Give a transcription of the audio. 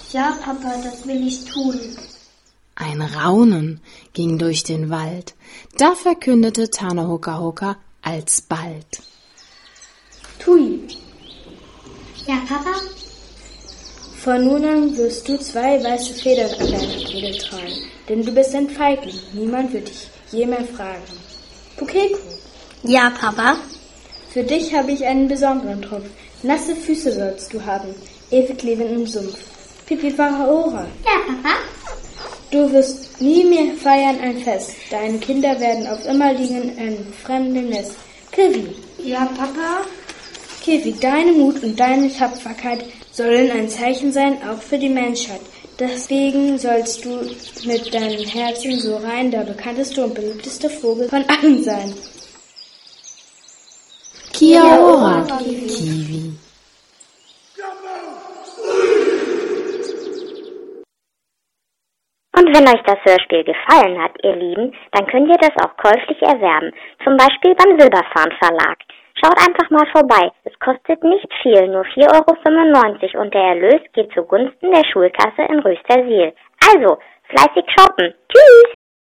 Ja, Papa, das will ich tun. Ein Raunen ging durch den Wald. Da verkündete Tane Hucka alsbald: Tui, Ja, Papa? von nun an wirst du 2 weiße Federn an deiner Kehle tragen, denn du bist ein Feigling. Niemand wird dich je mehr fragen. Pukeko, Ja, Papa? für dich habe ich einen besonderen Trumpf. Nasse Füße sollst du haben, ewig leben im Sumpf. Pipiwaraora, Ja, Papa? du wirst nie mehr feiern ein Fest. Deine Kinder werden auf immer liegen in einem fremden Nest. Kiwi, Ja, Papa? Kiwi, deine Mut und deine Tapferkeit sollen ein Zeichen sein, auch für die Menschheit. Deswegen sollst du mit deinem Herzen so rein der bekannteste und beliebteste Vogel von allen sein. Kia-ora, Kiwi. Und wenn euch das Hörspiel gefallen hat, ihr Lieben, dann könnt ihr das auch käuflich erwerben, zum Beispiel beim Silberfarn Verlag. Schaut einfach mal vorbei, es kostet nicht viel, nur 4,95 € und der Erlös geht zugunsten der Schulkasse in Röstersiel. Also, fleißig shoppen. Tschüss!